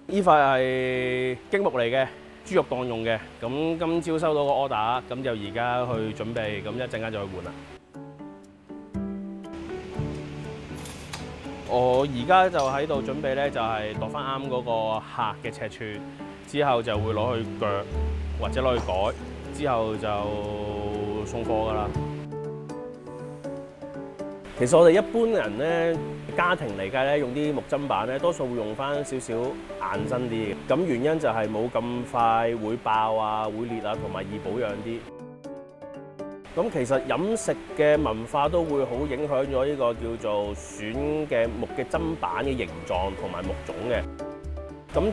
呢塊係荊木嚟嘅，豬肉檔用嘅。咁今朝收到個 order， 咁就而家去準備，咁一陣間就去換啦。我而家就喺度準備咧，就係度翻啱嗰個客嘅尺寸，之後就會攞去鋸或者攞去改，之後就送貨㗎啦。其實我哋一般人咧，家庭嚟計咧，用啲木砧板咧，多數會用翻少少硬身啲嘅。咁原因就係冇咁快會爆啊、會裂啊，同埋易保養啲。咁其實飲食嘅文化都會好影響咗呢個叫做選嘅木嘅砧板嘅形狀同埋木種嘅。